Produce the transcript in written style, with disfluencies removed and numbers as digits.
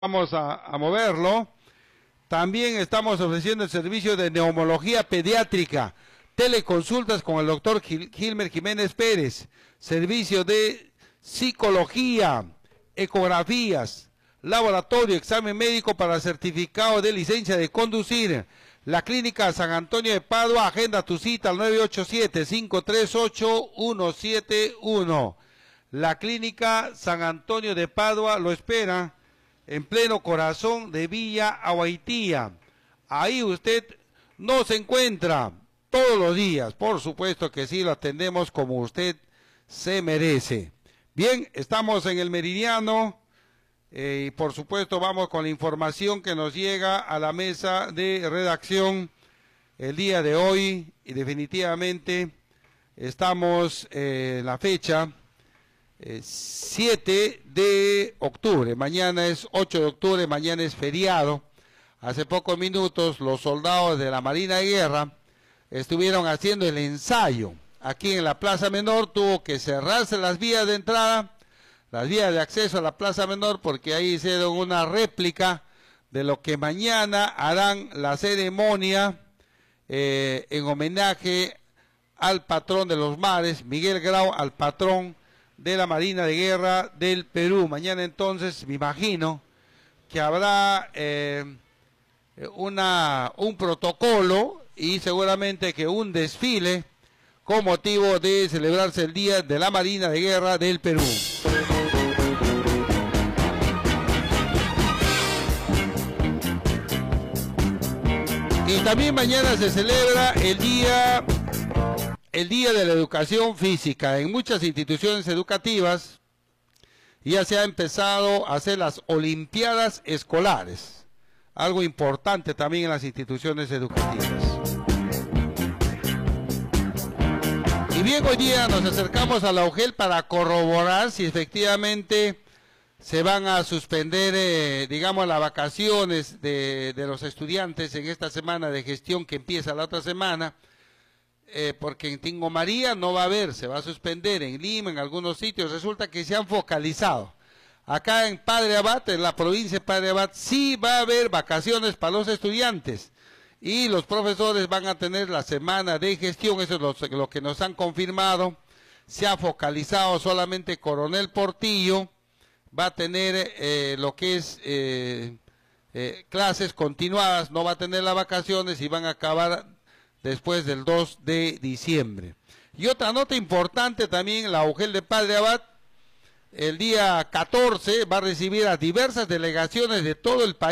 Vamos a moverlo. También estamos ofreciendo el servicio de neumología pediátrica, teleconsultas con el doctor Gilmer Jiménez Pérez, servicio de psicología, ecografías, laboratorio, examen médico para certificado de licencia de conducir. La Clínica San Antonio de Padua, agenda tu cita al 987-538-171. La Clínica San Antonio de Padua lo espera en pleno corazón de Villa Aguaitía. Ahí usted nos encuentra todos los días, por supuesto que sí, lo atendemos como usted se merece. Bien, estamos en el Meridiano y por supuesto vamos con la información que nos llega a la mesa de redacción el día de hoy y definitivamente estamos en la fecha 7 de octubre, mañana es 8 de octubre, mañana es feriado. Hace pocos minutos los soldados de la Marina de Guerra estuvieron haciendo el ensayo. Aquí en la Plaza Menor tuvo que cerrarse las vías de entrada, las vías de acceso a la Plaza Menor, porque ahí hicieron una réplica de lo que mañana harán la ceremonia en homenaje al patrón de los mares, Miguel Grau, al patrón de la Marina de Guerra del Perú. Mañana entonces me imagino que habrá un protocolo y seguramente que un desfile con motivo de celebrarse el Día de la Marina de Guerra del Perú. Y también mañana se celebra el Día de la Educación Física. En muchas instituciones educativas ya se ha empezado a hacer las Olimpiadas Escolares, algo importante también en las instituciones educativas. Y bien, hoy día nos acercamos a la UGEL para corroborar si efectivamente se van a suspender, digamos, las vacaciones de los estudiantes en esta semana de gestión que empieza la otra semana. Porque en Tingo María no va a haber, se va a suspender, en Lima, en algunos sitios, resulta que se han focalizado. Acá en Padre Abad, en la provincia de Padre Abad, sí va a haber vacaciones para los estudiantes y los profesores van a tener la semana de gestión, eso es lo que nos han confirmado. Se ha focalizado solamente Coronel Portillo, va a tener lo que es clases continuadas, no va a tener las vacaciones y van a acabar después del 2 de diciembre. Y otra nota importante también, la UGEL de Padre Abad, el día 14 va a recibir a diversas delegaciones de todo el país.